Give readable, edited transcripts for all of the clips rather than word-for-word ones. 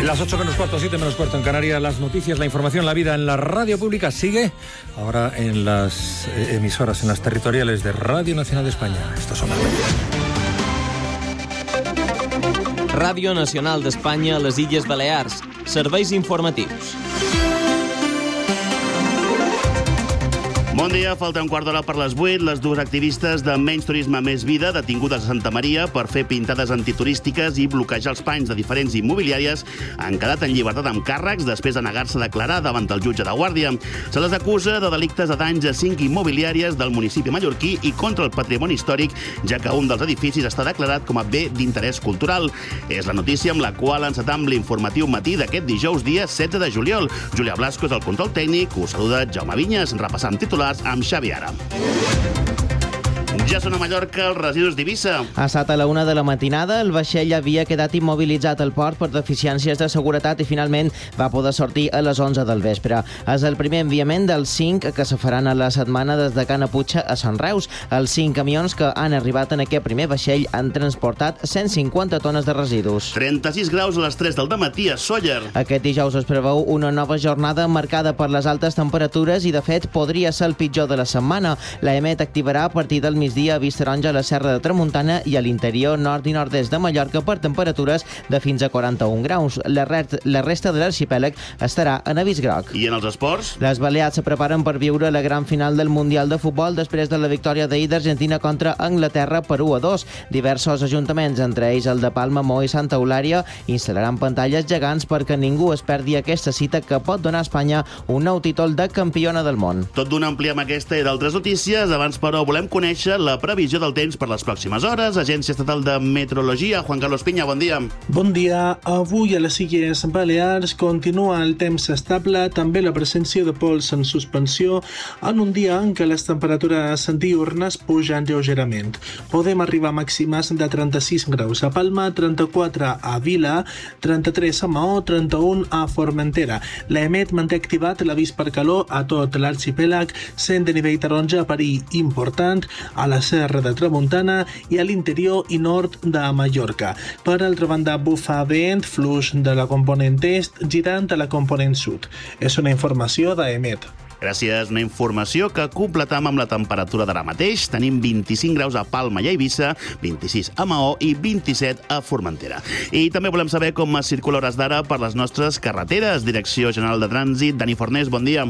Las 8 menos cuarto, 7 menos cuarto en Canarias, las noticias, la información, la vida en la radio pública sigue ahora en las emisoras, en las territoriales de Radio Nacional de España. Estos son las noticias. Ràdio Nacional d'Espanya a les Illes Balears. Serveis informatius. Bon dia, falta un quart d'hora per les 8. Les dues activistes de Menys Turisme Més Vida, detingudes a Santa Maria per fer pintades antiturístiques i bloquejar els panys de diferents immobiliàries, han quedat en llibertat amb càrrecs després de negar-se a declarar davant el jutge de guàrdia. Se les acusa de delictes de danys a 5 immobiliàries del municipi mallorquí i contra el patrimoni històric, ja que un dels edificis està declarat com a bé d'interès cultural. És la notícia amb la qual encetam l'informatiu matí d'aquest dijous, dia 16 de juliol. Julià Blasco és el control tècnic, us saluda Jaume Vinyes, repassant titulars amb Xavi Ara. Ja són a Mallorca els residus d'Eivissa. Ha estat a la 1 de la matinada. El vaixell havia quedat immobilitzat al port per deficiències de seguretat i finalment va poder sortir a les 11 del vespre. És el primer enviament dels 5 que se faran a la setmana des de Cana Puig a Sant Reus. Els 5 camions que han arribat en aquest primer vaixell han transportat 150 tones de residus. 36 graus a les 3 del dematí a Sóller. Aquest dijous es preveu una nova jornada marcada per les altes temperatures i, de fet, podria ser el pitjor de la setmana. L'EMET activarà a partir del migdia a Vist Taronja, a la Serra de Tramuntana i a l'interior nord i nord-est de Mallorca per temperatures de fins a 41 graus. La resta de l'arxipèlag estarà en avís groc. I en els esports? Les Balears se preparen per viure la gran final del Mundial de Futbol després de la victòria d'ahir d'Argentina contra Anglaterra per 1-2. Diversos ajuntaments, entre ells el de Palma, Mo i Santa Eulària, instal·laran pantalles gegants perquè ningú es perdi aquesta cita que pot donar a Espanya un nou títol de campiona del món. Tot d'una ampliem aquesta i d'altres notícies. Abans, però, volem conèixer la previsió del temps per les pròximes hores. Agència Estatal de Meteorologia, Juan Carlos Piña, bon dia. Bon dia. Avui a les Illes Balears continua el temps estable, també la presència de pols en suspensió, en un dia en què les temperatures diurnes pugen lleugerament. Podem arribar a màximes de 36 graus a Palma, 34 a Vila, 33 a Maó, 31 a Formentera. L'EMET manté activat l'avís per calor a tot l'arxipèlag, sent de nivell taronja perill important a la Serra de Tramuntana i a l'interior i nord de Mallorca. Per altra banda, bufa vent fluix de la component est girant a la component sud. És una informació d'EMET. Gràcies. Una informació que completam amb la temperatura d'ara mateix. Tenim 25 graus a Palma i a Eivissa, 26 a Maó i 27 a Formentera. I també volem saber com es circula a hores d'ara per les nostres carreteres. Direcció General de Trànsit, Dani Fornés, bon dia.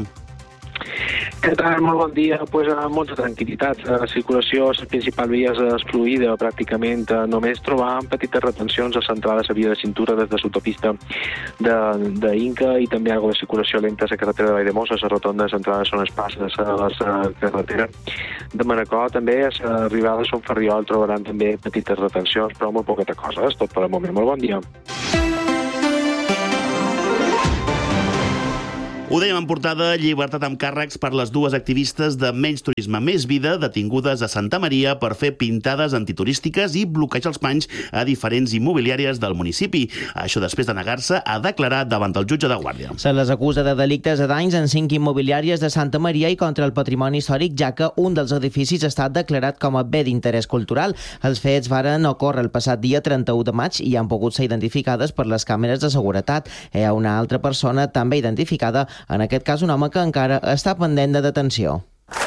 Què tal? Molt bon dia. Pues, molta tranquil·litat. La circulació a les principals vies és fluida, pràcticament només trobàvem petites retencions a centrades a via de cintura des de l'autopista d'Inca i també algo de circulació lenta a la carretera de Valldemossa, a la rotonda de centrades són passes a la carretera de Manacor. També a l'arribada de Son Ferriol trobaran també petites retencions, però molt poqueta cosa. És tot per al moment. Molt bon dia. Ho dèiem en portada, llibertat amb càrrecs per les dues activistes de Menys Turisme Més Vida, detingudes a Santa Maria per fer pintades antiturístiques i bloquejar els panys a diferents immobiliàries del municipi. Això després de negar-se a declarar davant el jutge de guàrdia. Se les acusa de delictes de danys en 5 immobiliàries de Santa Maria i contra el patrimoni històric, ja que un dels edificis ha estat declarat com a bé d'interès cultural. Els fets varen ocórrer el passat dia 31 de maig i han pogut ser identificades per les càmeres de seguretat. Hi ha una altra persona també identificada, en aquest cas un home que encara està pendent de detenció.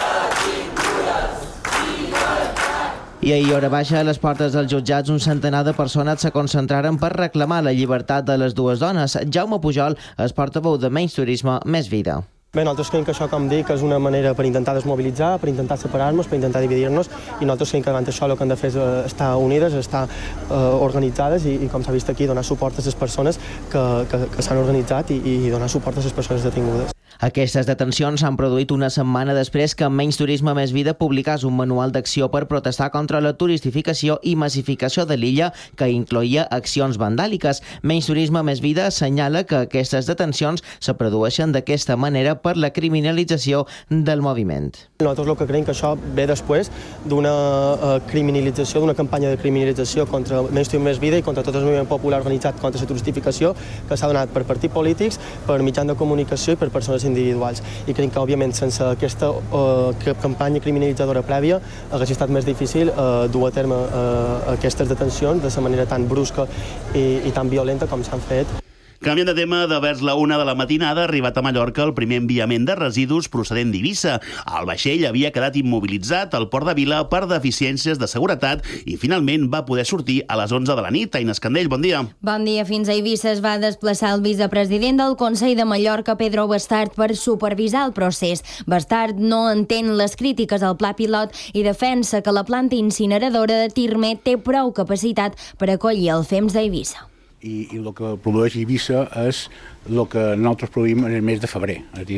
I ahir, hora baixa, a les portes dels jutjats, un centenar de persones se concentraren per reclamar la llibertat de les dues dones. Jaume Pujol és portaveu de Menys Turisme Més Vida. Bé, nosaltres creiem que això, com dic, és una manera per intentar desmobilitzar, per intentar separar-nos, per intentar dividir-nos, i nosaltres creiem que davant això el que hem de fer és estar unides, estar organitzades i com s'ha vist aquí, donar suport a les persones que s'han organitzat i donar suport a les persones detingudes. Aquestes detencions s'han produït una setmana després que Menys Turisme Més Vida publicés un manual d'acció per protestar contra la turistificació i massificació de l'illa, que incloïa accions vandàliques. Menys Turisme Més Vida assenyala que aquestes detencions se produeixen d'aquesta manera per la criminalització del moviment. Nosaltres el que creiem que això ve després d'una criminalització, d'una campanya de criminalització contra Menys Turisme Més Vida i contra tot el moviment popular organitzat contra la turistificació que s'ha donat per partits polítics, per mitjans de comunicació i per persones individuals. I crec que, òbviament, sense aquesta campanya criminalitzadora prèvia hauria estat més difícil dur a terme aquestes detencions de la manera tan brusca i tan violenta com s'han fet. Canviant de tema, de vers la 1 de la matinada ha arribat a Mallorca el primer enviament de residus procedent d'Eivissa. El vaixell havia quedat immobilitzat al port de Vila per deficiències de seguretat i finalment va poder sortir a les 11 de la nit. Aina Escandell, bon dia. Bon dia. Fins a Eivissa es va desplaçar el vicepresident del Consell de Mallorca, Pedro Bastard, per supervisar el procés. Bastard no entén les crítiques al pla pilot i defensa que la planta incineradora de Tirme té prou capacitat per acollir el FEMS d'Eivissa. I el que produeix Eivissa és el que nosaltres produïm en el mes de febrer.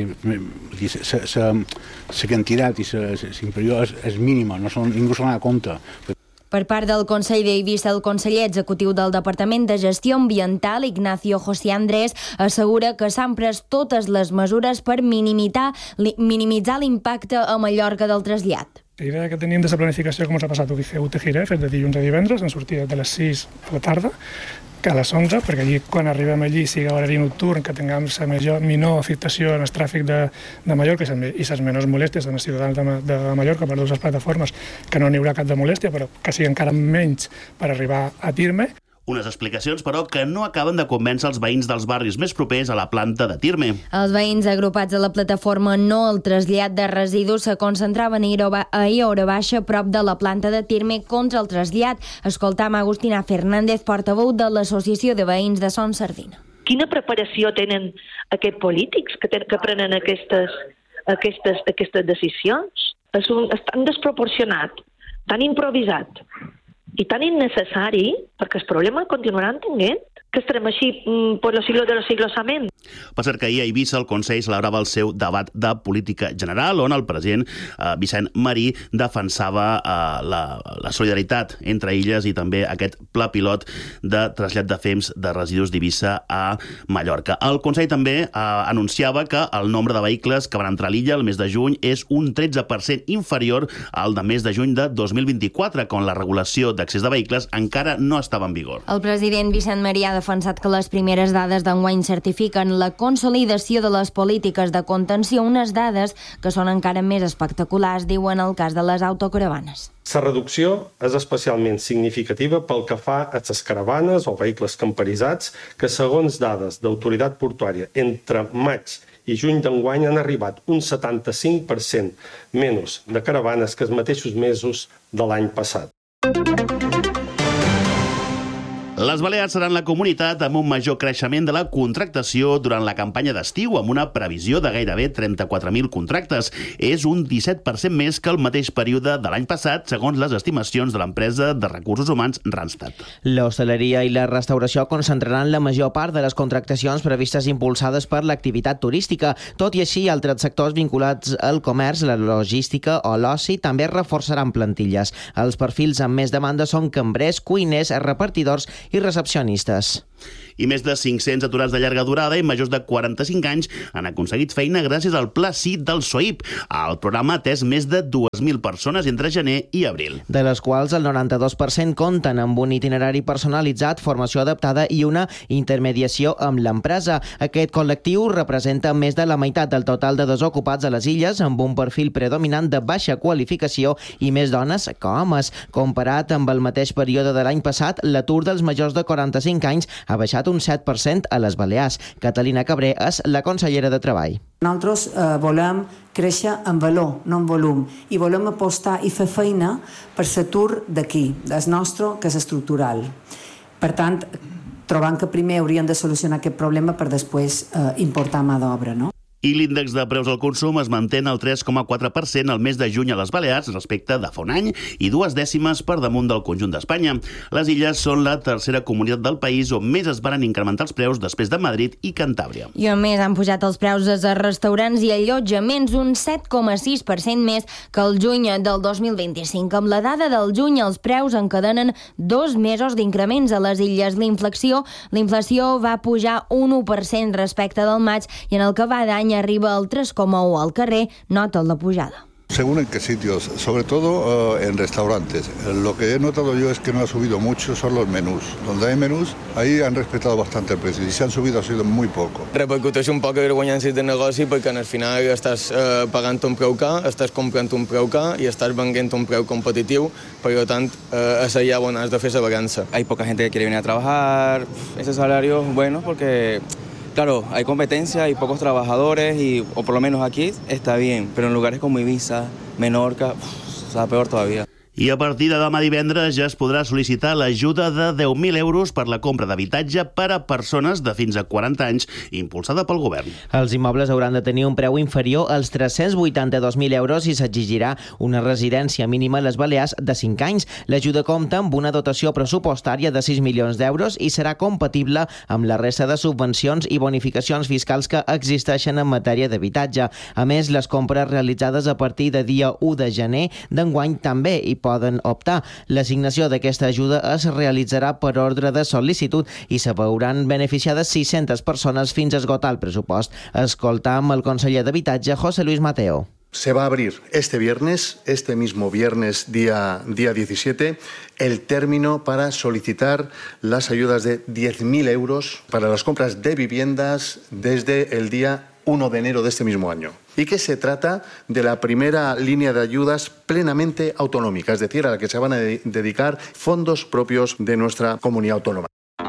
La quantitat i la inferior és mínima, ningú se n'ha de compte. Per part del Consell d'Eivissa, el conseller executiu del Departament de Gestió Ambiental, Ignacio José Andrés, assegura que s'han pres totes les mesures per minimitzar l'impacte a Mallorca del trasllat. La idea que teníem de la planificació, com us ha passat, ho te giré, fet de dilluns a divendres, en sortida de les 6 de la tarda, que a les 11, perquè allí, quan arribem allí, sigui horari nocturn, que tinguem la menor afectació en el tràfic de Mallorca i les menors molèsties en els ciutadans de Mallorca per dues plataformes, que no n'hi haurà cap de molèstia, però que sigui encara menys per arribar a Tirme. Unes explicacions, però, que no acaben de convèncer els veïns dels barris més propers a la planta de Tirme. Els veïns agrupats a la plataforma No al trasllat de residus se concentraven ahir a hora baixa prop de la planta de Tirme contra el trasllat. Escoltam Agustina Fernández, portaveu de l'Associació de Veïns de Son Sardina. Quina preparació tenen aquests polítics que prenen aquestes decisions? És tan desproporcionat, tan improvisat i tan innecessari, perquè el problema continuaran tenint, que estarem així per los siglos de los siglos. Amén. Per cert que ahir a Eivissa el Consell celebrava el seu debat de política general, on el president Vicent Marí defensava la solidaritat entre illes i també aquest pla pilot de trasllat de FEMS de residus d'Eivissa a Mallorca. El Consell també anunciava que el nombre de vehicles que van entrar a l'illa el mes de juny és un 13% inferior al de mes de juny de 2024, quan la regulació d'accés de vehicles encara no estava en vigor. El president Vicent Marí ha defensat que les primeres dades d'enguany certifiquen la consolidació de les polítiques de contenció, unes dades que són encara més espectaculars, diuen el cas de les autocaravanes. La reducció és especialment significativa pel que fa a les caravanes o vehicles camperitzats, que segons dades d'autoritat portuària entre maig i juny d'enguany han arribat un 75% menys de caravanes que els mateixos mesos de l'any passat. Les Balears seran la comunitat amb un major creixement de la contractació durant la campanya d'estiu, amb una previsió de gairebé 34.000 contractes. És un 17% més que el mateix període de l'any passat, segons les estimacions de l'empresa de recursos humans Randstad. L'hostaleria i la restauració concentraran la major part de les contractacions previstes impulsades per l'activitat turística. Tot i així, altres sectors vinculats al comerç, la logística o l'oci també reforçaran plantilles. Els perfils amb més demanda són cambrers, cuiners, repartidors i recepcionistes. I més de 500 aturats de llarga durada i majors de 45 anys han aconseguit feina gràcies al Pla Sí del SOIP. El programa ha atès més de 2.000 persones entre gener i abril. De les quals el 92% compten amb un itinerari personalitzat, formació adaptada i una intermediació amb l'empresa. Aquest col·lectiu representa més de la meitat del total de desocupats a les illes, amb un perfil predominant de baixa qualificació i més dones que homes. Comparat amb el mateix període de l'any passat, l'atur dels majors de 45 anys ha baixat un 7% a les Balears. Catalina Cabré és la consellera de Treball. Nosaltres volem créixer en valor, no en volum, i volem apostar i fer feina per l'atur d'aquí, del nostre, que és estructural. Per tant, trobant que primer haurien de solucionar aquest problema per després importar mà d'obra, no? I l'índex de preus al consum es manté al 3,4% al mes de juny a les Balears respecte de fa un any i 2 dècimes per damunt del conjunt d'Espanya. Les illes són la tercera comunitat del país on més es van incrementar els preus després de Madrid i Cantàbria. I a més han pujat els preus dels restaurants i allotjaments un 7,6% més que el juny del 2025. Amb la dada del juny els preus encadenen 2 mesos d'increments a les illes. L'inflació va pujar un 1% respecte del maig i en el que va d'any arriba al 3,1 al carrer, nota la pujada. Según en qué sitios, sobre todo en restaurantes. Lo que he notado yo es que no ha subido mucho son los menús. Donde hay menús, ahí han respetado bastante el precio y si han subido ha sido muy poco. Repercuteix un poc a guanyar-se de negoci perquè al final estàs pagant un preu car, estàs comprant un preu car i estàs venent un preu competitiu, per tant, és allà on has de fer la balança. Hay poca gente que quiere venir a trabajar, ese salario es bueno porque... Claro, hay competencia, hay pocos trabajadores, o por lo menos aquí está bien, pero en lugares como Ibiza, Menorca, está peor todavía. I a partir de demà divendres ja es podrà sol·licitar l'ajuda de 10.000 euros per la compra d'habitatge per a persones de fins a 40 anys, impulsada pel govern. Els immobles hauran de tenir un preu inferior als 382.000 euros i s'exigirà una residència mínima a les Balears de 5 anys. L'ajuda compta amb una dotació pressupostària de 6 milions d'euros i serà compatible amb la resta de subvencions i bonificacions fiscals que existeixen en matèria d'habitatge. A més, les compres realitzades a partir de dia 1 de gener d'enguany també hi poden optar. L'assignació d'aquesta ajuda es realitzarà per ordre de sol·licitud i se veuran beneficiades 600 persones fins a esgotar el pressupost. Escoltam el conseller d'Habitatge, José Luis Mateo. Se va a abrir este mismo viernes, día 17, el término para solicitar las ayudas de 10.000 euros para las compras de viviendas desde el día 1 de enero de este mismo año. Y que se trata de la primera línea de ayudas plenamente autonómica, es decir, a la que se van a dedicar fondos propios de nuestra comunidad autónoma.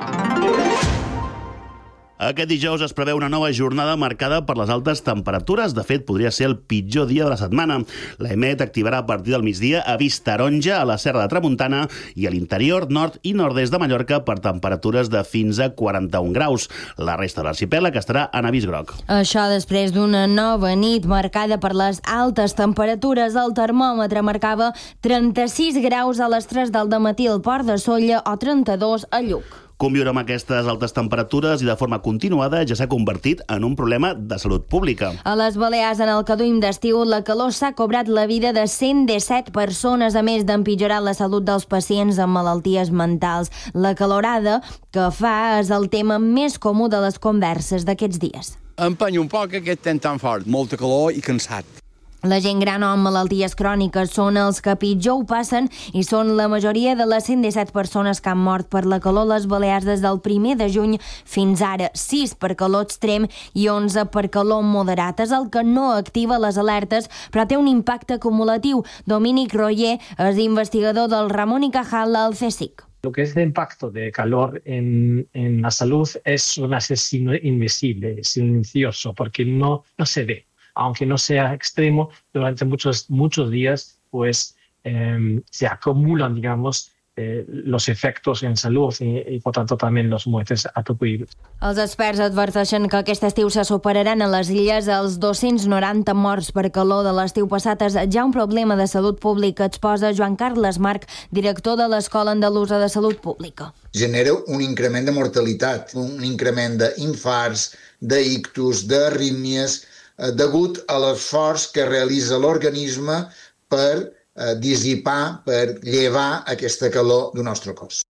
Aquest dijous es preveu una nova jornada marcada per les altes temperatures. De fet, podria ser el pitjor dia de la setmana. L'EMET activarà a partir del migdia avís taronja a la Serra de Tramuntana i a l'interior, nord i nord-est de Mallorca per temperatures de fins a 41 graus. La resta de l'arxipèlag estarà en avís groc. Això després d'una nova nit marcada per les altes temperatures. El termòmetre marcava 36 graus a les 3 del dematí al Port de Sóller o 32 a Lluc. Conviure amb aquestes altes temperatures i de forma continuada ja s'ha convertit en un problema de salut pública. A les Balears, en el que duim d'estiu, la calor s'ha cobrat la vida de 117 persones, a més d'empitjorar la salut dels pacients amb malalties mentals. La calorada que fa és el tema més comú de les converses d'aquests dies. Empeny un poc aquest temps tan fort, molta calor i cansat. La gent gran o amb malalties cròniques són els que pitjor ho passen i són la majoria de les 117 persones que han mort per la calor a les Balears des del 1 de juny fins ara. 6 per calor extrem i 11 per calor moderat. És el que no activa les alertes, però té un impacte acumulatiu. Dominic Royer és investigador del Ramón y Cajal al CSIC. Lo que es el impacto de calor en la salud es un asesino invisible, silencioso, porque no se ve. Aunque no sea extremo, durante muchos días pues se acumulan, digamos, los efectos en salud y por tanto también los muertes atribuibles. Els experts adverteixen que aquest estiu se superaran a les illes els 290 morts per calor de l'estiu passat. És ja un problema de salut pública, exposa Joan Carles Marc, director de l'Escola Andalusa de Salut Pública. Genera un increment de mortalitat, un increment d'infarts, d'ictus, d'arrítmies, degut a l'esforç que realitza l'organisme per dissipar, per llevar aquesta calor del nostre cos.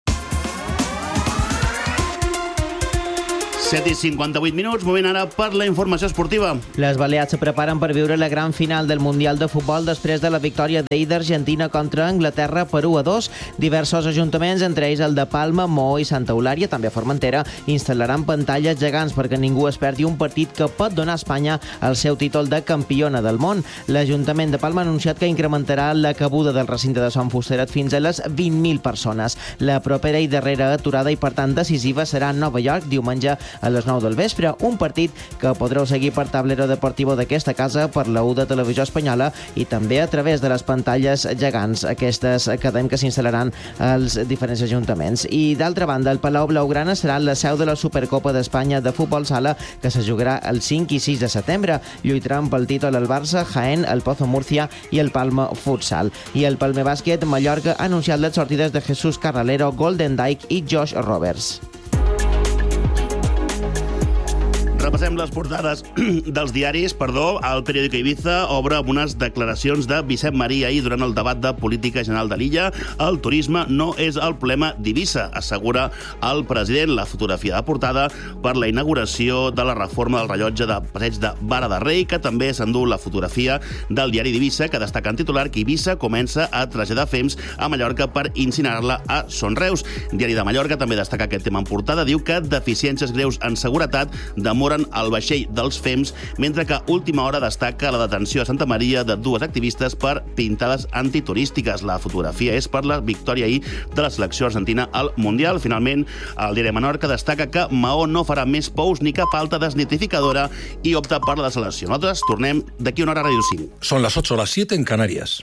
7:58, moment ara per la informació esportiva. Les Balears se preparen per viure la gran final del Mundial de Futbol després de la victòria d'ahir d'Argentina contra Anglaterra per 1-2. Diversos ajuntaments, entre ells el de Palma, Maó i Santa Eulària, també a Formentera, instal·laran pantalles gegants perquè ningú es perdi un partit que pot donar a Espanya el seu títol de campiona del món. L'Ajuntament de Palma ha anunciat que incrementarà la cabuda del recinte de Sant Fusterat fins a les 20.000 persones. La propera i darrera aturada i, per tant, decisiva serà a Nova York, diumenge a les 9 del vespre, un partit que podreu seguir per Tablero Deportivo d'aquesta casa, per la U de Televisió Espanyola i també a través de les pantalles gegants, aquestes que dèiem que s'instal·laran als diferents ajuntaments. I d'altra banda, el Palau Blaugrana serà la seu de la Supercopa d'Espanya de Futbol Sala, que se jugarà el 5 i 6 de setembre. Lluitaran pel títol el Barça, Jaén, el Pozo Murcia i el Palma Futsal. I el Palme Bàsquet Mallorca ha anunciat les sortides de Jesús Carralero, Golden Dyke i Josh Roberts. Repassem les portades dels diaris. El periòdic Ibiza obre amb unes declaracions de Vicent Marí ahir durant el debat de política general de l'illa. El turisme no és el problema d'Eivissa, assegura el president. La fotografia de portada per la inauguració de la reforma del rellotge de passeig de Vara de Rei, que també s'endú la fotografia del diari d'Eivissa, que destaca en titular que Eivissa comença a traslladar fems a Mallorca per incinerar-la a Son Reus. Diari de Mallorca també destaca aquest tema en portada. Diu que deficiències greus en seguretat demoren el vaixell dels fems, mentre que Última Hora destaca la detenció a Santa Maria de 2 activistes per pintades antiturístiques. La fotografia és per la victòria ahir de la selecció argentina al Mundial. Finalment, el diari Menorca destaca que Maó no farà més pous ni cap alta desnitrificadora i opta per la desaleració. Nosaltres tornem d'aquí una hora a Ràdio 5. Son las 8 o las 7 en Canarias.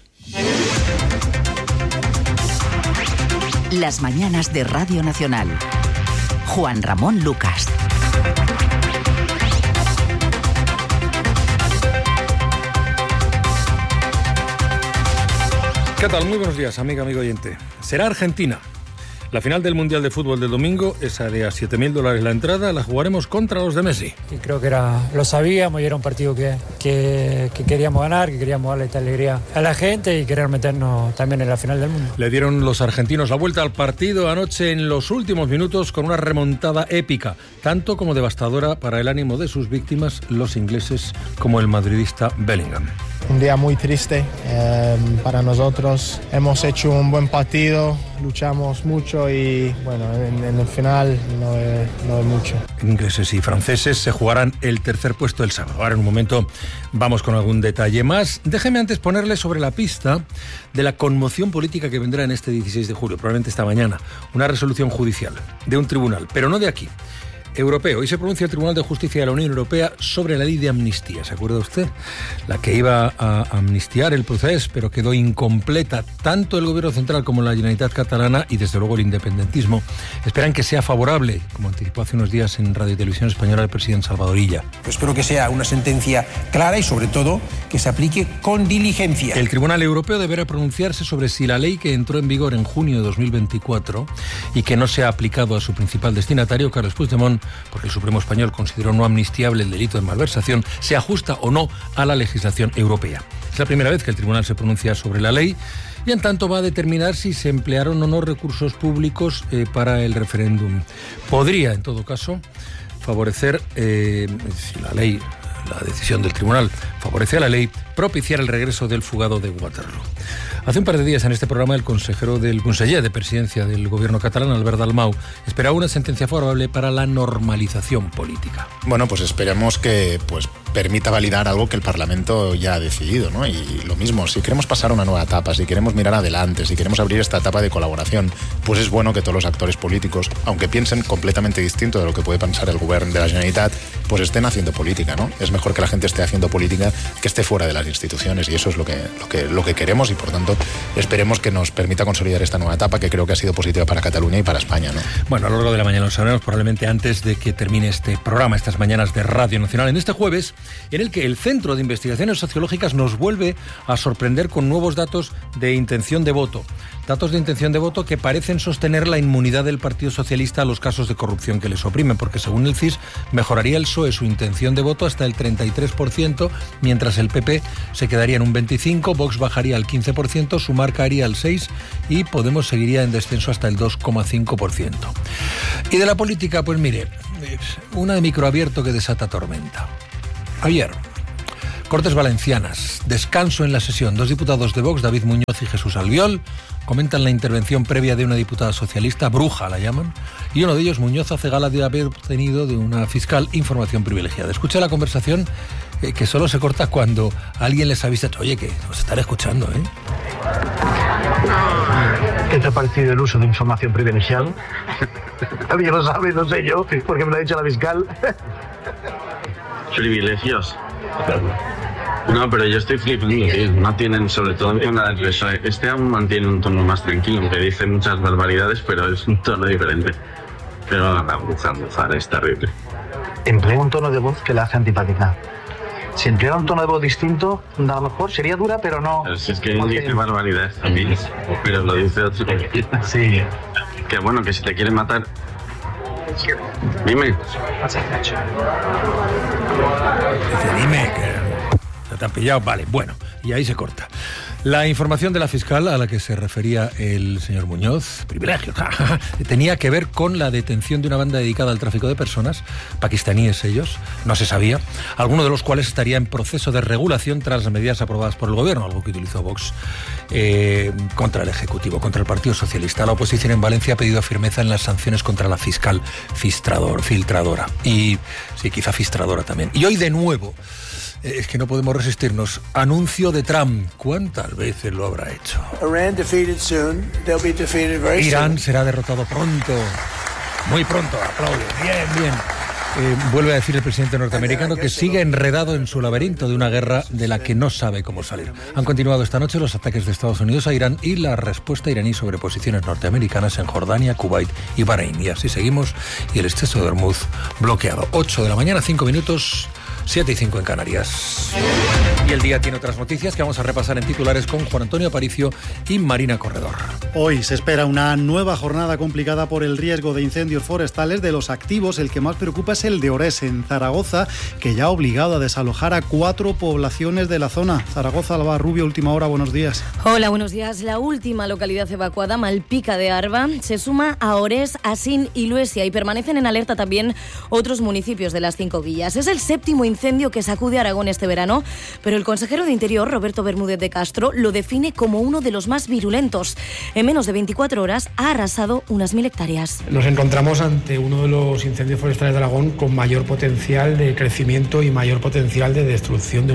Las mañanas de Radio Nacional. Juan Ramón Lucas. ¿Qué tal? Muy buenos días, amigo oyente. Será Argentina. La final del Mundial de Fútbol del domingo, esa de a $7.000 la entrada, la jugaremos contra los de Messi. Y creo que lo sabíamos y era un partido que queríamos ganar, que queríamos darle esta alegría a la gente y querer meternos también en la final del mundo. Le dieron los argentinos la vuelta al partido anoche en los últimos minutos con una remontada épica, tanto como devastadora para el ánimo de sus víctimas, los ingleses, como el madridista Bellingham. Un día muy triste para nosotros. Hemos hecho un buen partido, luchamos mucho y bueno, en el final no es mucho. Ingleses y franceses se jugarán el tercer puesto el sábado. Ahora en un momento vamos con algún detalle más. Déjeme antes ponerle sobre la pista de la conmoción política que vendrá en este 16 de julio, probablemente esta mañana. Una resolución judicial de un tribunal, pero no de aquí, europeo. Hoy se pronuncia el Tribunal de Justicia de la Unión Europea sobre la ley de amnistía. ¿Se acuerda usted? La que iba a amnistiar el proceso, pero quedó incompleta. Tanto el Gobierno Central como la Generalitat Catalana y desde luego el independentismo esperan que sea favorable, como anticipó hace unos días en Radio y Televisión Española el presidente Salvador Illa. Espero que sea una sentencia clara y sobre todo que se aplique con diligencia. El Tribunal Europeo deberá pronunciarse sobre si la ley que entró en vigor en junio de 2024 y que no se ha aplicado a su principal destinatario, Carles Puigdemont, porque el Supremo Español consideró no amnistiable el delito de malversación, se ajusta o no a la legislación europea. Es la primera vez que el tribunal se pronuncia sobre la ley y en tanto va a determinar si se emplearon o no recursos públicos para el referéndum. Podría, en todo caso, favorecer, si la decisión del tribunal favorece a la ley, propiciar el regreso del fugado de Waterloo. Hace un par de días en este programa el consejero del conseller de presidencia del gobierno catalán, Albert Dalmau, esperaba una sentencia favorable para la normalización política. Bueno, pues esperemos que permita validar algo que el Parlamento ya ha decidido, ¿no? Y lo mismo, si queremos pasar a una nueva etapa, si queremos mirar adelante, si queremos abrir esta etapa de colaboración, pues es bueno que todos los actores políticos, aunque piensen completamente distinto de lo que puede pensar el gobierno de la Generalitat, pues estén haciendo política, ¿no? Es mejor que la gente esté haciendo política que esté fuera de las instituciones, y eso es lo que queremos, y por tanto esperemos que nos permita consolidar esta nueva etapa, que creo que ha sido positiva para Cataluña y para España, ¿no? Bueno, a lo largo de la mañana lo sabremos, probablemente antes de que termine este programa, estas mañanas de Radio Nacional, en este jueves, en el que el Centro de Investigaciones Sociológicas nos vuelve a sorprender con nuevos datos de intención de voto. Datos de intención de voto que parecen sostener la inmunidad del Partido Socialista a los casos de corrupción que les oprimen, porque según el CIS mejoraría el PSOE su intención de voto hasta el 33%, mientras el PP se quedaría en un 25%, Vox bajaría al 15%, Sumar caería al 6% y Podemos seguiría en descenso hasta el 2,5%. Y de la política, pues mire, una de microabierto que desata tormenta. Ayer, Cortes Valencianas, descanso en la sesión. 2 diputados de Vox, David Muñoz y Jesús Albiol, comentan la intervención previa de una diputada socialista, bruja la llaman, y uno de ellos, Muñoz, hace gala de haber obtenido de una fiscal información privilegiada. Escucha la conversación que solo se corta cuando alguien les avisa, oye, que os estaré escuchando, ¿eh? ¿Qué te ha parecido el uso de información privilegiada? Nadie lo sabe, no sé yo, porque me lo ha dicho la fiscal. Privilegios. No, pero yo estoy flipando, tío. No tienen, sobre todo en la del PSOE. Este aún mantiene un tono más tranquilo, aunque dice muchas barbaridades, pero es un tono diferente. Pero la bruja es terrible. Emplea un tono de voz que la hace antipática. Si emplea un tono de voz distinto, a lo mejor sería dura, pero no... Pero si es que él dice barbaridades también, pero lo dice otro. Sí. Que bueno, que si te quiere matar... Dime. Dice, dime, que te han pillado. Vale, bueno, y ahí se corta. La información de la fiscal a la que se refería el señor Muñoz, privilegio, tenía que ver con la detención de una banda dedicada al tráfico de personas, pakistaníes ellos, no se sabía, alguno de los cuales estaría en proceso de regulación tras las medidas aprobadas por el gobierno, algo que utilizó Vox contra el Ejecutivo, contra el Partido Socialista. La oposición en Valencia ha pedido firmeza en las sanciones contra la fiscal filtradora. Y sí, quizá filtradora también. Y hoy de nuevo, es que no podemos resistirnos, anuncio de Trump. ¿Cuántas veces lo habrá hecho? Irán será derrotado pronto. Muy pronto, aplaude. Bien. Vuelve a decir el presidente norteamericano que sigue enredado en su laberinto de una guerra de la que no sabe cómo salir. Han continuado esta noche los ataques de Estados Unidos a Irán y la respuesta iraní sobre posiciones norteamericanas en Jordania, Kuwait y Bahrein. Y así seguimos, y el estrecho de Hormuz bloqueado. 8 de la mañana, 5 minutos... 7:05 en Canarias. Y el día tiene otras noticias que vamos a repasar en titulares con Juan Antonio Aparicio y Marina Corredor. Hoy se espera una nueva jornada complicada por el riesgo de incendios forestales. De los activos, el que más preocupa es el de Orés, en Zaragoza, que ya ha obligado a desalojar a 4 poblaciones de la zona. Zaragoza, Alba Rubio, última hora, buenos días. Hola, buenos días. La última localidad evacuada, Malpica de Arba, se suma a Orés, Asín y Luesia, y permanecen en alerta también otros municipios de las 5 villas. Es el séptimo incendio que sacude Aragón este verano, pero el consejero de Interior, Roberto Bermúdez de Castro, lo define como uno de los más virulentos. En menos de 24 horas ha arrasado unas 1.000 hectáreas. Nos encontramos ante uno de los incendios forestales de Aragón con mayor potencial de crecimiento y mayor potencial de destrucción de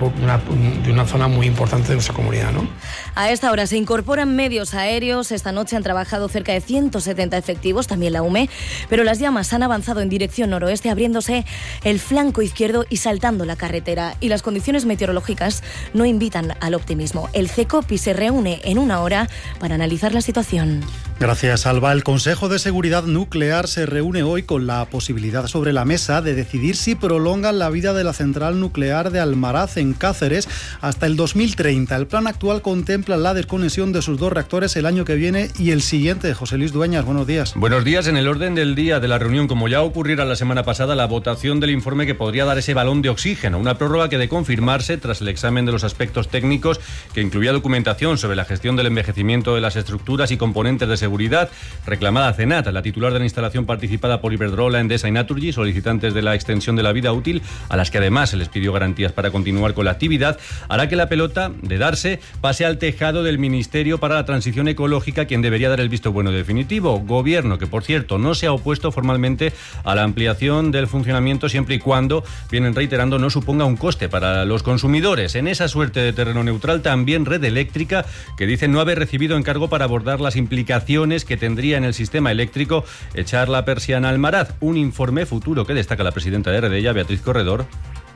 una zona muy importante de nuestra comunidad, ¿no? A esta hora se incorporan medios aéreos. Esta noche han trabajado cerca de 170 efectivos, también la UME, pero las llamas han avanzado en dirección noroeste, abriéndose el flanco izquierdo y saltando la carretera. Y las condiciones meteorológicas no invitan al optimismo. El CECOPI se reúne en una hora para analizar la situación. Gracias, Alba. El Consejo de Seguridad Nuclear se reúne hoy con la posibilidad sobre la mesa de decidir si prolongan la vida de la central nuclear de Almaraz, en Cáceres, hasta el 2030. El plan actual contempla la desconexión de sus 2 reactores el año que viene y el siguiente. José Luis Dueñas, buenos días. Buenos días. En el orden del día de la reunión, como ya ocurriera la semana pasada, la votación del informe que podría dar ese balón de oxígeno, una prórroga que, de confirmarse tras el examen de los aspectos técnicos, que incluía documentación sobre la gestión del envejecimiento de las estructuras y componentes de seguridad, reclamada a CENAT, la titular de la instalación participada por Iberdrola, Endesa y Naturgy, solicitantes de la extensión de la vida útil, a las que además se les pidió garantías para continuar con la actividad, hará que la pelota, de darse, pase al tejado del Ministerio para la Transición Ecológica, quien debería dar el visto bueno definitivo. Gobierno que, por cierto, no se ha opuesto formalmente a la ampliación del funcionamiento siempre y cuando, vienen reiterando, no suponga un coste para los consumidores. En esa suerte de terreno neutral, también Red Eléctrica, que dice no haber recibido encargo para abordar las implicaciones que tendría en el sistema eléctrico echar la persiana al Almaraz. Un informe futuro que destaca la presidenta de Redella, Beatriz Corredor.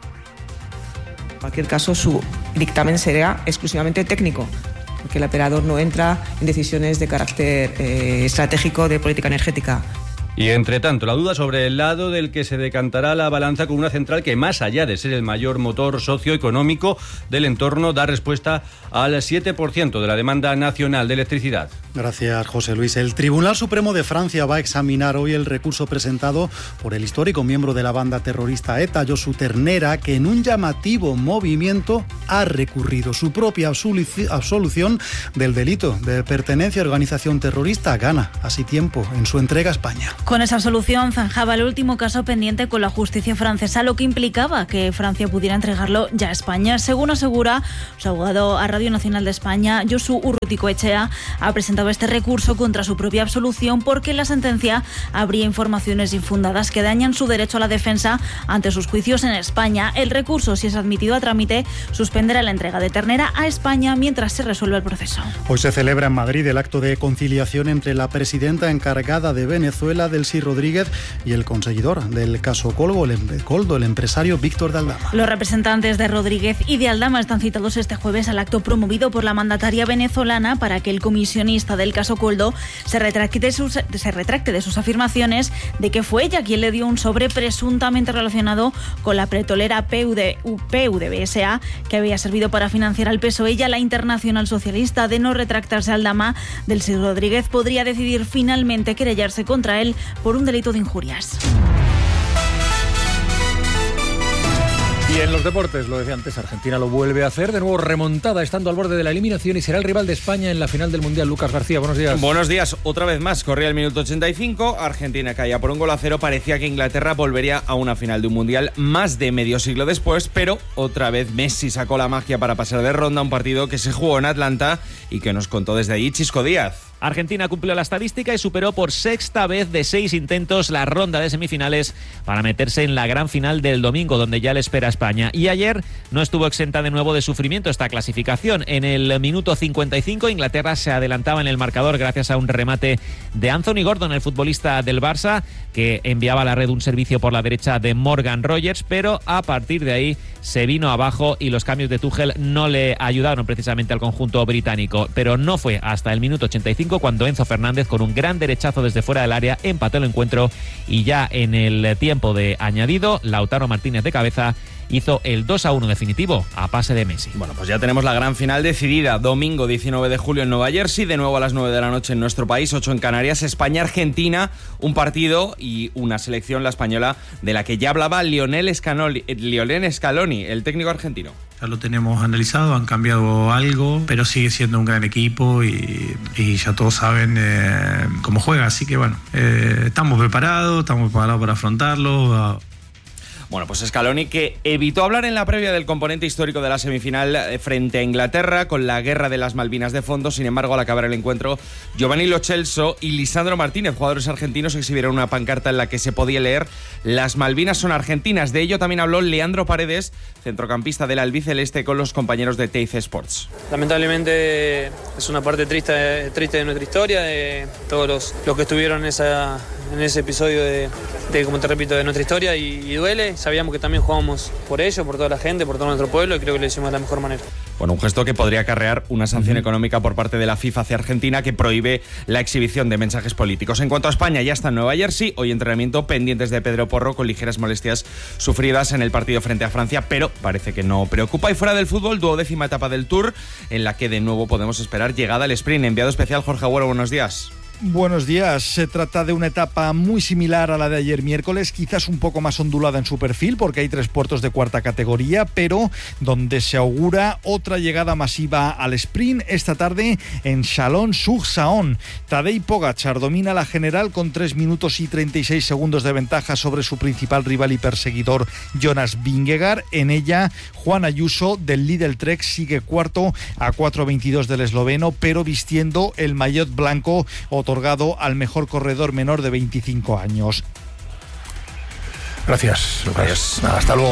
En cualquier caso, su dictamen será exclusivamente técnico, porque el operador no entra en decisiones de carácter estratégico de política energética. Y entre tanto, la duda sobre el lado del que se decantará la balanza con una central que, más allá de ser el mayor motor socioeconómico del entorno, da respuesta al 7% de la demanda nacional de electricidad. Gracias, José Luis. El Tribunal Supremo de Francia va a examinar hoy el recurso presentado por el histórico miembro de la banda terrorista ETA, Josu Ternera, que en un llamativo movimiento ha recurrido su propia absolución del delito de pertenencia a organización terrorista. Gana así tiempo en su entrega a España. Con esa solución zanjaba el último caso pendiente con la justicia francesa, lo que implicaba que Francia pudiera entregarlo ya a España. Según asegura su abogado a Radio Nacional de España, Josu Urruticoetxea, ha presentado este recurso contra su propia absolución porque en la sentencia habría informaciones infundadas que dañan su derecho a la defensa ante sus juicios en España. El recurso, si es admitido a trámite, suspenderá la entrega de Ternera a España mientras se resuelve el proceso. Hoy se celebra en Madrid el acto de conciliación entre la presidenta encargada de Venezuela, Delcy Rodríguez, y el conseguidor del caso Coldo, el empresario Víctor de Aldama. Los representantes de Rodríguez y de Aldama están citados este jueves al acto promovido por la mandataria venezolana para que el comisionista del caso Coldo se retracte de sus afirmaciones de que fue ella quien le dio un sobre presuntamente relacionado con la petrolera PUDVSA, que había servido para financiar al PSOE y a la Internacional Socialista. De no retractarse Aldama, Delcy Rodríguez podría decidir finalmente querellarse contra él por un delito de injurias. Y en los deportes, lo decía antes, Argentina lo vuelve a hacer, de nuevo remontada, estando al borde de la eliminación, y será el rival de España en la final del Mundial. Lucas García, buenos días. Buenos días, otra vez más, corría el minuto 85, Argentina caía por 1-0, parecía que Inglaterra volvería a una final de un Mundial más de medio siglo después, pero otra vez Messi sacó la magia para pasar de ronda, un partido que se jugó en Atlanta y que nos contó desde allí Chisco Díaz. Argentina cumplió la estadística y superó por sexta vez de 6 intentos la ronda de semifinales para meterse en la gran final del domingo, donde ya le espera España. Y ayer no estuvo exenta de nuevo de sufrimiento esta clasificación. En el minuto 55 Inglaterra se adelantaba en el marcador gracias a un remate de Anthony Gordon, el futbolista del Barça, que enviaba a la red un servicio por la derecha de Morgan Rogers, pero a partir de ahí se vino abajo y los cambios de Tuchel no le ayudaron precisamente al conjunto británico. Pero no fue hasta el minuto 85 cuando Enzo Fernández, con un gran derechazo desde fuera del área, empató el encuentro, y ya en el tiempo de añadido Lautaro Martínez de cabeza hizo el 2-1 definitivo a pase de Messi. Bueno, pues ya tenemos la gran final decidida. Domingo 19 de julio en Nueva Jersey, de nuevo a las 9 de la noche en nuestro país, 8 en Canarias. España-Argentina, un partido y una selección, la española, de la que ya hablaba Lionel Scaloni, el técnico argentino. Ya lo tenemos analizado, han cambiado algo, pero sigue siendo un gran equipo y ya todos saben cómo juega. Así que bueno, estamos preparados para afrontarlo. Bueno, pues Scaloni, que evitó hablar en la previa del componente histórico de la semifinal frente a Inglaterra, con la guerra de las Malvinas de fondo. Sin embargo, al acabar el encuentro, Giovanni Lo Celso y Lisandro Martínez, jugadores argentinos, exhibieron una pancarta en la que se podía leer: "Las Malvinas son argentinas". De ello también habló Leandro Paredes, centrocampista del albiceleste, con los compañeros de TIC Sports. Lamentablemente es una parte triste de nuestra historia, de todos los que estuvieron en ese episodio de, como te repito, de nuestra historia, y duele. Sabíamos que también jugábamos por ello, por toda la gente, por todo nuestro pueblo, y creo que lo hicimos de la mejor manera. Bueno, un gesto que podría acarrear una sanción económica por parte de la FIFA hacia Argentina, que prohíbe la exhibición de mensajes políticos. En cuanto a España, ya está en Nueva Jersey, hoy entrenamiento, pendientes de Pedro Porro, con ligeras molestias sufridas en el partido frente a Francia, pero parece que no preocupa. Y fuera del fútbol, 12ª etapa del Tour, en la que de nuevo podemos esperar llegada al sprint. Enviado especial Jorge Agüero, buenos días. Buenos días. Se trata de una etapa muy similar a la de ayer miércoles, quizás un poco más ondulada en su perfil, porque hay 3 puertos de cuarta categoría, pero donde se augura otra llegada masiva al sprint esta tarde en Chalon-sur-Saône. Tadej Pogačar domina la general con 3 minutos y 36 segundos de ventaja sobre su principal rival y perseguidor Jonas Vingegaard. En ella, Juan Ayuso del Lidl Trek sigue cuarto a 4.22 del esloveno, pero vistiendo el maillot blanco otorgado al mejor corredor menor de 25 años. Gracias, Lucas. Hasta luego.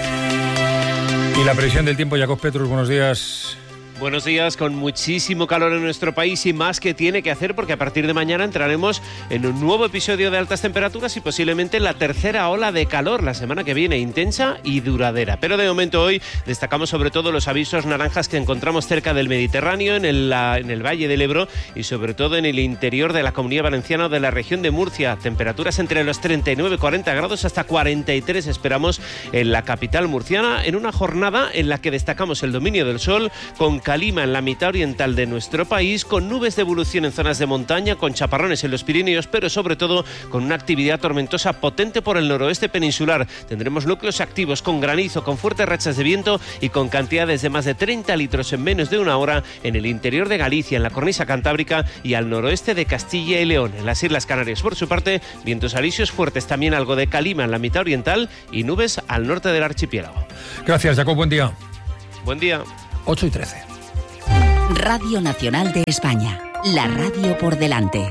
Y la previsión del tiempo, Jacob Petrus, buenos días. Buenos días, con muchísimo calor en nuestro país y más que tiene que hacer, porque a partir de mañana entraremos en un nuevo episodio de altas temperaturas y posiblemente la tercera ola de calor la semana que viene, intensa y duradera. Pero de momento hoy destacamos sobre todo los avisos naranjas que encontramos cerca del Mediterráneo, en el Valle del Ebro y sobre todo en el interior de la Comunidad Valenciana o de la región de Murcia. Temperaturas entre los 39 y 40 grados hasta 43 esperamos en la capital murciana, en una jornada en la que destacamos el dominio del sol, con calima en la mitad oriental de nuestro país, con nubes de evolución en zonas de montaña, con chaparrones en los Pirineos, pero sobre todo con una actividad tormentosa potente por el noroeste peninsular. Tendremos núcleos activos con granizo, con fuertes rachas de viento y con cantidades de más de 30 litros en menos de una hora en el interior de Galicia, en la cornisa cantábrica y al noroeste de Castilla y León. En las Islas Canarias, por su parte, vientos alisios fuertes, también algo de calima en la mitad oriental y nubes al norte del archipiélago. Gracias, Jacob, buen día. Buen día. 8:13. Radio Nacional de España, la radio por delante.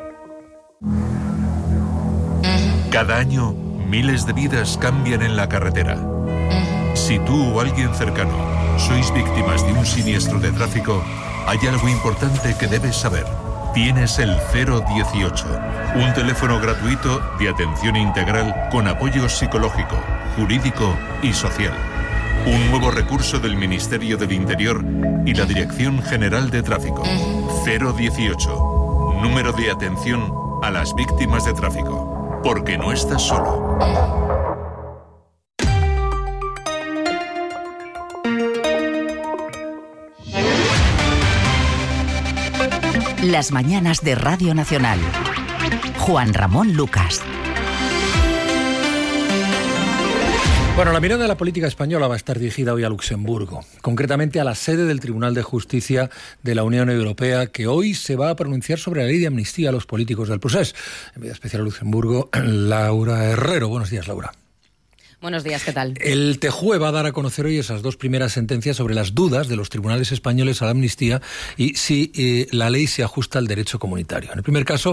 Cada año, miles de vidas cambian en la carretera. Si tú o alguien cercano sois víctimas de un siniestro de tráfico, hay algo importante que debes saber. Tienes el 018, un teléfono gratuito de atención integral con apoyo psicológico, jurídico y social. Un nuevo recurso del Ministerio del Interior y la Dirección General de Tráfico. 018, número de atención a las víctimas de tráfico. Porque no estás solo. Las mañanas de Radio Nacional. Juan Ramón Lucas. Bueno, la mirada de la política española va a estar dirigida hoy a Luxemburgo, concretamente a la sede del Tribunal de Justicia de la Unión Europea, que hoy se va a pronunciar sobre la ley de amnistía a los políticos del procés. Enviada especial a Luxemburgo, Laura Herrero. Buenos días, Laura. Buenos días, ¿qué tal? El TJUE va a dar a conocer hoy esas dos primeras sentencias sobre las dudas de los tribunales españoles a la amnistía y si la ley se ajusta al derecho comunitario. En el primer caso,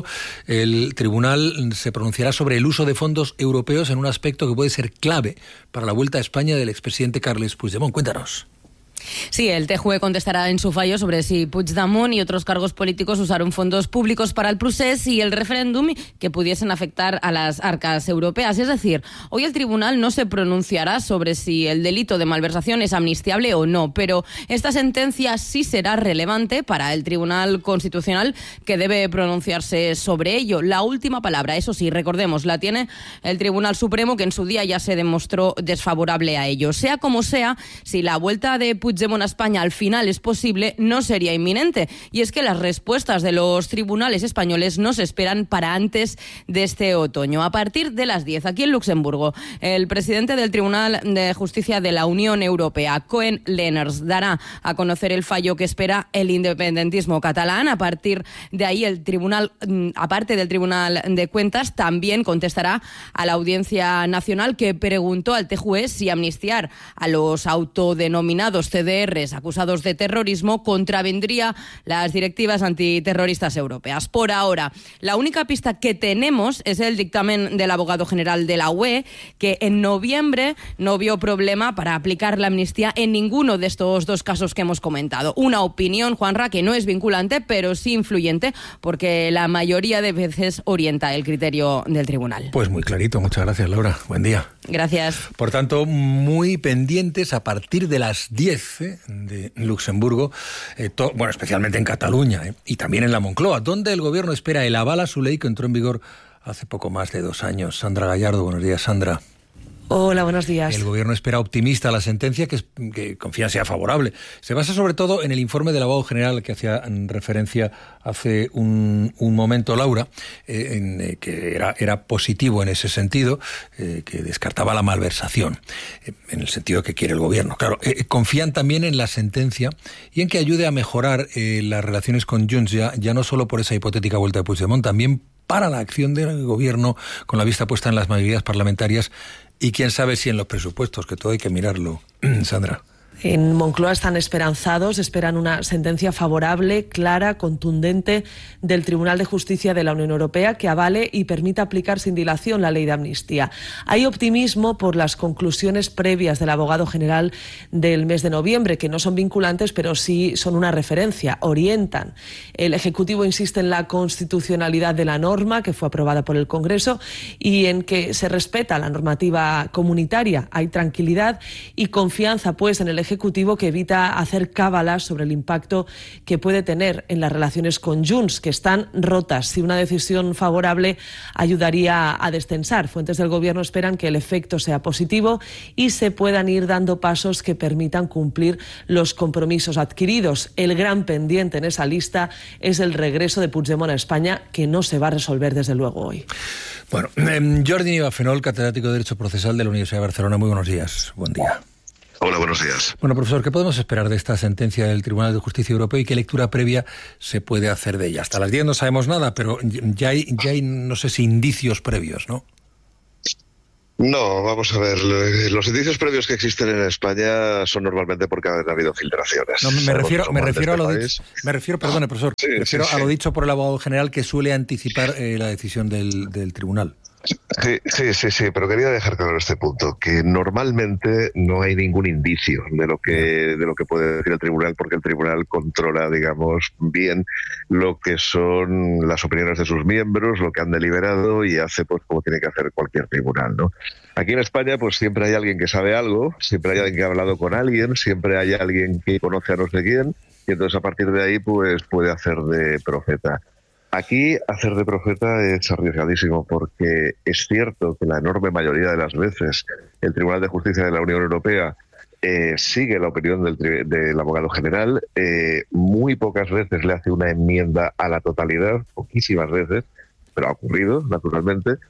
el tribunal se pronunciará sobre el uso de fondos europeos en un aspecto que puede ser clave para la vuelta a España del expresidente Carles Puigdemont. Cuéntanos. Sí, el TJUE contestará en su fallo sobre si Puigdemont y otros cargos políticos usaron fondos públicos para el procés y el referéndum que pudiesen afectar a las arcas europeas. Es decir, hoy el tribunal no se pronunciará sobre si el delito de malversación es amnistiable o no, pero esta sentencia sí será relevante para el Tribunal Constitucional, que debe pronunciarse sobre ello. La última palabra, eso sí, recordemos, la tiene el Tribunal Supremo, que en su día ya se demostró desfavorable a ello. Sea como sea, si la vuelta de Puigdemont a España al final es posible, no sería inminente. Y es que las respuestas de los tribunales españoles no se esperan para antes de este otoño. A partir de las 10, aquí en Luxemburgo, el presidente del Tribunal de Justicia de la Unión Europea, Koen Lenaers, dará a conocer el fallo que espera el independentismo catalán. A partir de ahí, el tribunal, aparte del Tribunal de Cuentas, también contestará a la Audiencia Nacional, que preguntó al TJUE si amnistiar a los autodenominados CDRs acusados de terrorismo contravendría las directivas antiterroristas europeas. Por ahora, la única pista que tenemos es el dictamen del abogado general de la UE, que en noviembre no vio problema para aplicar la amnistía en ninguno de estos dos casos que hemos comentado. Una opinión, Juanra, que no es vinculante, pero sí influyente, porque la mayoría de veces orienta el criterio del tribunal. Pues muy clarito. Muchas gracias, Laura. Buen día. Gracias. Por tanto, muy pendientes a partir de las 10 de Luxemburgo, bueno, especialmente en Cataluña y también en la Moncloa, donde el gobierno espera el aval a su ley que entró en vigor hace poco más de 2 años. Sandra Gallardo, buenos días, Sandra. Hola, buenos días. El gobierno espera optimista la sentencia, que confía sea favorable. Se basa sobre todo en el informe del abogado general que hacía referencia hace un momento, Laura, que era positivo en ese sentido, que descartaba la malversación, en el sentido que quiere el gobierno. Claro, confían también en la sentencia y en que ayude a mejorar las relaciones con Junts, ya no solo por esa hipotética vuelta de Puigdemont, también para la acción del gobierno con la vista puesta en las mayorías parlamentarias y quién sabe si en los presupuestos, que todo hay que mirarlo. Sandra. En Moncloa están esperanzados, esperan una sentencia favorable, clara, contundente del Tribunal de Justicia de la Unión Europea que avale y permita aplicar sin dilación la ley de amnistía. Hay optimismo por las conclusiones previas del abogado general del mes de noviembre, que no son vinculantes, pero sí son una referencia, orientan. El Ejecutivo insiste en la constitucionalidad de la norma, que fue aprobada por el Congreso, y en que se respeta la normativa comunitaria. Hay tranquilidad y confianza, pues, en el Ejecutivo, que evita hacer cábalas sobre el impacto que puede tener en las relaciones con Junts, que están rotas. Si una decisión favorable ayudaría a destensar. Fuentes del Gobierno esperan que el efecto sea positivo y se puedan ir dando pasos que permitan cumplir los compromisos adquiridos. El gran pendiente en esa lista es el regreso de Puigdemont a España, que no se va a resolver desde luego hoy. Bueno, Jordi Nieva-Fenol, catedrático de Derecho Procesal de la Universidad de Barcelona. Muy buenos días. Buen día. Hola, buenos días. Bueno, profesor, ¿qué podemos esperar de esta sentencia del Tribunal de Justicia Europeo y qué lectura previa se puede hacer de ella? Hasta las 10 no sabemos nada, pero ya hay no sé si indicios previos, ¿no? No, vamos a ver. Los indicios previos que existen en España son normalmente porque han habido filtraciones. No, me refiero a lo dicho. Perdone, profesor. Sí, me refiero a lo dicho por el abogado general, que suele anticipar la decisión del tribunal. Sí, pero quería dejar claro este punto, que normalmente no hay ningún indicio de lo que puede decir el tribunal, porque el tribunal controla, digamos, bien lo que son las opiniones de sus miembros, lo que han deliberado, y hace pues como tiene que hacer cualquier tribunal, ¿no? Aquí en España pues siempre hay alguien que sabe algo, siempre hay alguien que ha hablado con alguien, siempre hay alguien que conoce a no sé quién, y entonces a partir de ahí pues puede hacer de profeta. Aquí hacer de profeta es arriesgadísimo, porque es cierto que la enorme mayoría de las veces el Tribunal de Justicia de la Unión Europea sigue la opinión del abogado general, muy pocas veces le hace una enmienda a la totalidad, poquísimas veces, pero ha ocurrido, naturalmente.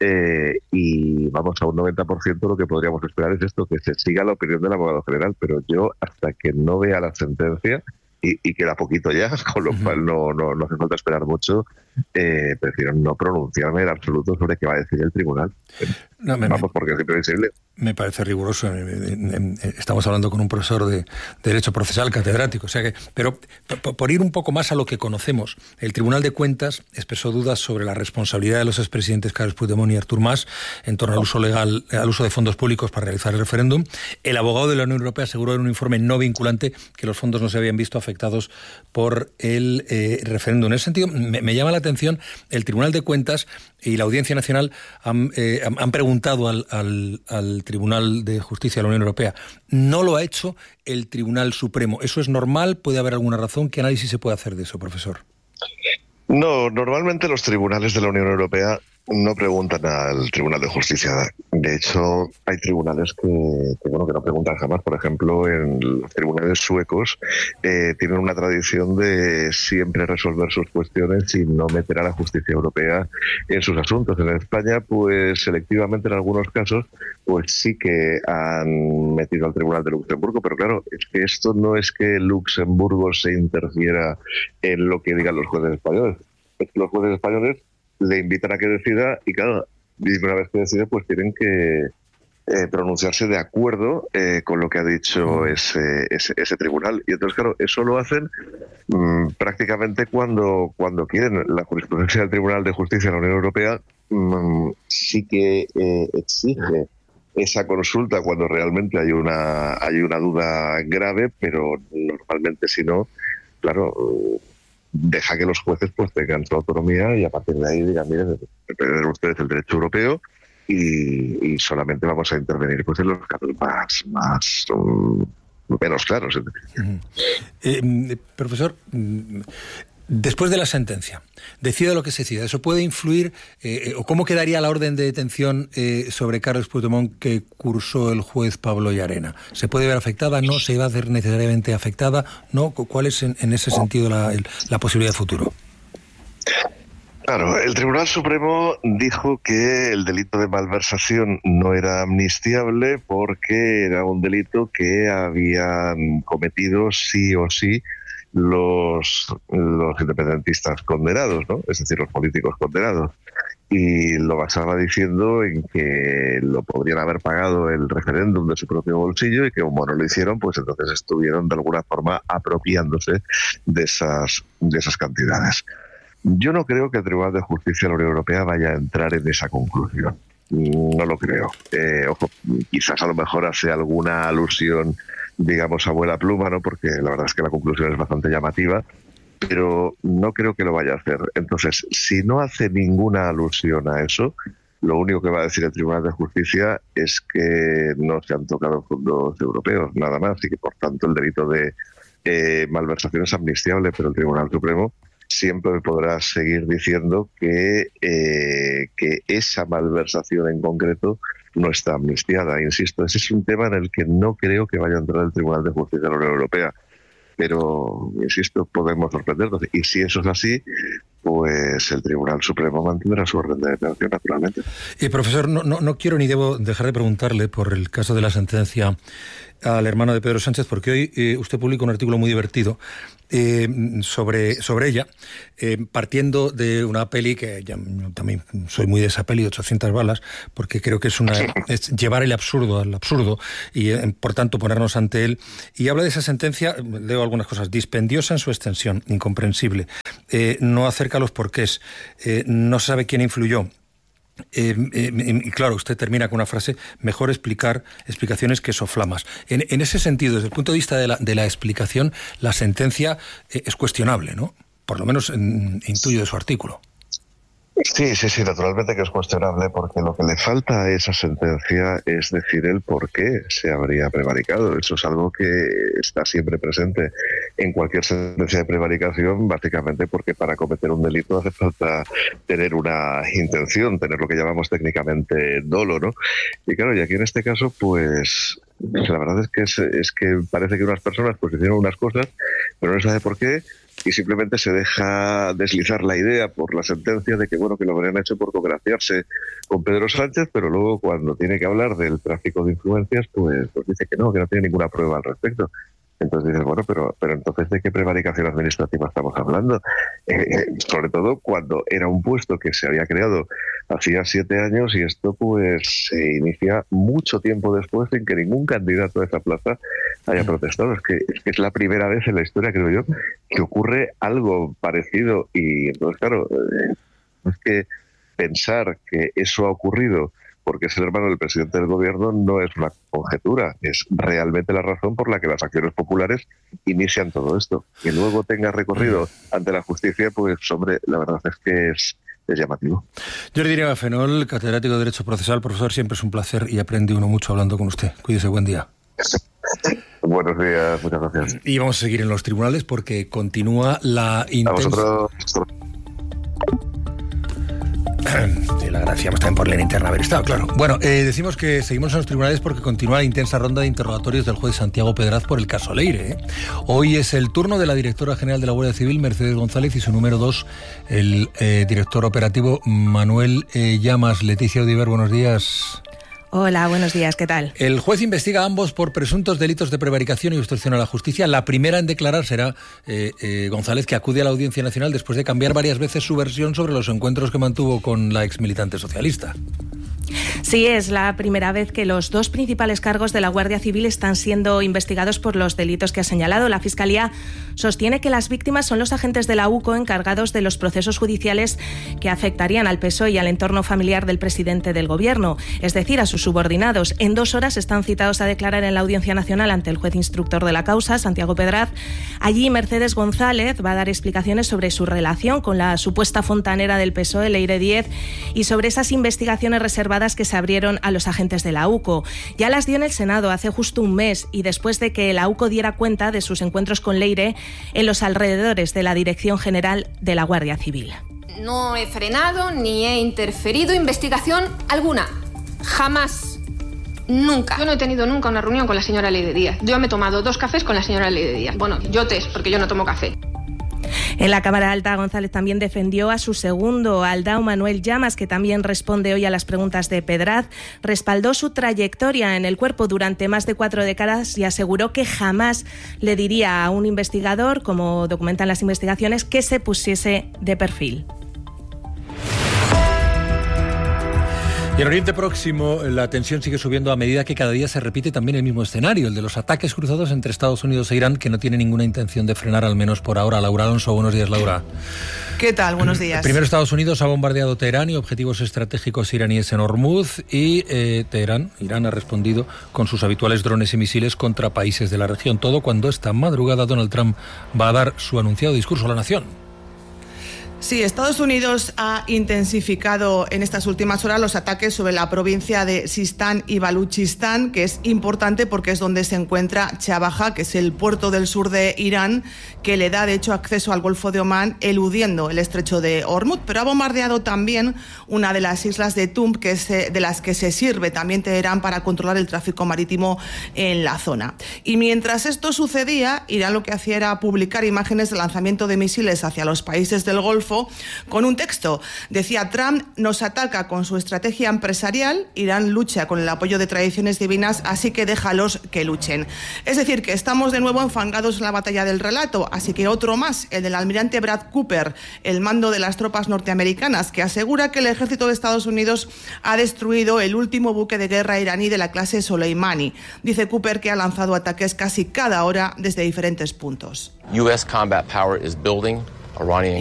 y vamos a un 90% lo que podríamos esperar es esto, que se siga la opinión del abogado general, pero yo hasta que no vea la sentencia, y queda poquito ya, con lo cual no hace falta esperar mucho, prefiero no pronunciarme en absoluto sobre qué va a decir el tribunal. Porque es imprevisible. Me parece riguroso. Estamos hablando con un profesor de Derecho Procesal, catedrático. O sea que, pero por ir un poco más a lo que conocemos, el Tribunal de Cuentas expresó dudas sobre la responsabilidad de los expresidentes Carles Puigdemont y Artur Mas en torno al uso de fondos públicos para realizar el referéndum. El abogado de la Unión Europea aseguró en un informe no vinculante que los fondos no se habían visto afectados por el referéndum. En ese sentido, me llama la atención, el Tribunal de Cuentas y la Audiencia Nacional han preguntado al Tribunal de Justicia de la Unión Europea. No lo ha hecho el Tribunal Supremo. ¿Eso es normal? ¿Puede haber alguna razón? ¿Qué análisis se puede hacer de eso, profesor? No, normalmente los tribunales de la Unión Europea no preguntan al Tribunal de Justicia. De hecho, hay tribunales que no preguntan jamás. Por ejemplo, en los tribunales suecos tienen una tradición de siempre resolver sus cuestiones y no meter a la justicia europea en sus asuntos. En España, pues selectivamente en algunos casos, pues sí que han metido al Tribunal de Luxemburgo, pero claro, es que esto no es que Luxemburgo se interfiera en lo que digan los jueces españoles. Es que los jueces españoles le invitan a que decida y claro, y una vez que decide pues tienen que pronunciarse de acuerdo con lo que ha dicho ese tribunal. Y entonces claro, eso lo hacen prácticamente cuando quieren. La jurisprudencia del Tribunal de Justicia de la Unión Europea sí que exige esa consulta cuando realmente hay una duda grave, pero normalmente si no, claro, deja que los jueces pues tengan su autonomía y a partir de ahí digan, miren, representan ustedes el derecho europeo y solamente vamos a intervenir pues en los casos más menos claros. Profesor, después de la sentencia, decida lo que se decida, ¿eso puede influir o cómo quedaría la orden de detención sobre Carles Puigdemont que cursó el juez Pablo Llarena? ¿Se puede ver afectada? ¿No? ¿Se va a ver necesariamente afectada? ¿No? ¿Cuál es en ese sentido la posibilidad de futuro? Claro, el Tribunal Supremo dijo que el delito de malversación no era amnistiable porque era un delito que habían cometido sí o sí los independentistas condenados, ¿no? Es decir, los políticos condenados. Y lo basaba diciendo en que lo podrían haber pagado el referéndum de su propio bolsillo y que como no lo hicieron, pues entonces estuvieron de alguna forma apropiándose de esas cantidades. Yo no creo que el Tribunal de Justicia de la Unión Europea vaya a entrar en esa conclusión. No lo creo. Ojo, quizás a lo mejor hace alguna alusión, digamos, a vuela pluma, ¿no? Porque la verdad es que la conclusión es bastante llamativa, pero no creo que lo vaya a hacer. Entonces, si no hace ninguna alusión a eso, lo único que va a decir el Tribunal de Justicia es que no se han tocado fondos europeos, nada más, y que por tanto el delito de malversación es amnistiable, pero el Tribunal Supremo siempre podrá seguir diciendo que esa malversación en concreto no está amnistiada. Insisto, ese es un tema en el que no creo que vaya a entrar el Tribunal de Justicia de la Unión Europea. Pero, insisto, podemos sorprendernos. Y si eso es así, pues el Tribunal Supremo mantendrá su orden de detención, naturalmente. Profesor, no quiero ni debo dejar de preguntarle por el caso de la sentencia al hermano de Pedro Sánchez, porque hoy usted publica un artículo muy divertido sobre ella, partiendo de una peli que yo también soy muy de esa peli, 800 balas, porque creo que es llevar el absurdo al absurdo y por tanto ponernos ante él. Y habla de esa sentencia, leo algunas cosas: dispendiosa en su extensión, incomprensible, no acerca los porqués, no sabe quién influyó. Y claro, usted termina con una frase: mejor explicar explicaciones que soflamas. En ese sentido, desde el punto de vista de la explicación, la sentencia es cuestionable, ¿no? Por lo menos intuyo de su artículo. Sí, naturalmente que es cuestionable, porque lo que le falta a esa sentencia es decir el por qué se habría prevaricado. Eso es algo que está siempre presente en cualquier sentencia de prevaricación, básicamente porque para cometer un delito hace falta tener una intención, tener lo que llamamos técnicamente dolo, ¿no? Y claro, y aquí en este caso, pues La verdad es que parece que unas personas pues hicieron unas cosas, pero no se sabe por qué, y simplemente se deja deslizar la idea por la sentencia de que bueno, que lo habrían hecho por congraciarse con Pedro Sánchez, pero luego cuando tiene que hablar del tráfico de influencias, pues dice que no tiene ninguna prueba al respecto. Entonces dices, bueno, pero entonces ¿de qué prevaricación administrativa estamos hablando? Sobre todo cuando era un puesto que se había creado hacía 7 años, y esto pues se inicia mucho tiempo después sin que ningún candidato a esa plaza haya protestado. Es que es la primera vez en la historia, creo yo, que ocurre algo parecido. Y entonces, claro, es que pensar que eso ha ocurrido porque es el hermano del presidente del gobierno no es una conjetura, es realmente la razón por la que las acciones populares inician todo esto. Que luego tenga recorrido ante la justicia, pues hombre, la verdad es que es llamativo. Jordi Iribar-Fenol, catedrático de Derecho Procesal. Profesor, siempre es un placer y aprende uno mucho hablando con usted. Cuídese, buen día. Buenos días, muchas gracias. Y vamos a seguir en los tribunales porque continúa la intensa... Sí, le agradecíamos también por la linterna haber estado, claro. Bueno, decimos que seguimos en los tribunales porque continúa la intensa ronda de interrogatorios del juez Santiago Pedraz por el caso Leire. Hoy es el turno de la directora general de la Guardia Civil, Mercedes González, y su número 2, el director operativo Manuel Llamas. Leticia Audiver, buenos días. Hola, buenos días, ¿qué tal? El juez investiga a ambos por presuntos delitos de prevaricación y obstrucción a la justicia. La primera en declarar será González, que acude a la Audiencia Nacional después de cambiar varias veces su versión sobre los encuentros que mantuvo con la exmilitante socialista. Sí, es la primera vez que los 2 principales cargos de la Guardia Civil están siendo investigados por los delitos que ha señalado. La Fiscalía sostiene que las víctimas son los agentes de la UCO encargados de los procesos judiciales que afectarían al PSOE y al entorno familiar del presidente del Gobierno, es decir, a sus subordinados. En 2 horas están citados a declarar en la Audiencia Nacional ante el juez instructor de la causa, Santiago Pedraz. Allí Mercedes González va a dar explicaciones sobre su relación con la supuesta fontanera del PSOE, Leire Díez, y sobre esas investigaciones reservadas que se abrieron a los agentes de la UCO. Ya las dio en el Senado hace justo un mes, y después de que la UCO diera cuenta de sus encuentros con Leire en los alrededores de la Dirección General de la Guardia Civil. No he frenado ni he interferido investigación alguna. Jamás. Nunca. Yo no he tenido nunca una reunión con la señora Leire Díaz. Yo me he tomado 2 cafés con la señora Leire Díaz. Bueno, yo porque yo no tomo café. En la Cámara Alta, González también defendió a su segundo, Aldao Manuel Llamas, que también responde hoy a las preguntas de Pedraz. Respaldó su trayectoria en el cuerpo durante más de 4 décadas y aseguró que jamás le diría a un investigador, como documentan las investigaciones, que se pusiese de perfil. Y en Oriente Próximo la tensión sigue subiendo a medida que cada día se repite también el mismo escenario, el de los ataques cruzados entre Estados Unidos e Irán, que no tiene ninguna intención de frenar, al menos por ahora. Laura Alonso, buenos días, Laura. ¿Qué tal? Buenos días. Primero, Estados Unidos ha bombardeado Teherán y objetivos estratégicos iraníes en Hormuz, y Irán ha respondido con sus habituales drones y misiles contra países de la región. Todo cuando esta madrugada Donald Trump va a dar su anunciado discurso a la nación. Sí, Estados Unidos ha intensificado en estas últimas horas los ataques sobre la provincia de Sistán y Baluchistán, que es importante porque es donde se encuentra Chabajá, que es el puerto del sur de Irán, que le da de hecho acceso al Golfo de Omán, eludiendo el estrecho de Hormuz. Pero ha bombardeado también una de las islas de Tumb, que es de las que se sirve también Teherán para controlar el tráfico marítimo en la zona. Y mientras esto sucedía, Irán lo que hacía era publicar imágenes de lanzamiento de misiles hacia los países del Golfo, con un texto. Decía: Trump nos ataca con su estrategia empresarial, Irán lucha con el apoyo de tradiciones divinas, así que déjalos que luchen. Es decir, que estamos de nuevo enfangados en la batalla del relato, así que otro más, el del almirante Brad Cooper, el mando de las tropas norteamericanas, que asegura que el ejército de Estados Unidos ha destruido el último buque de guerra iraní de la clase Soleimani. Dice Cooper que ha lanzado ataques casi cada hora desde diferentes puntos. U.S. combat power is building.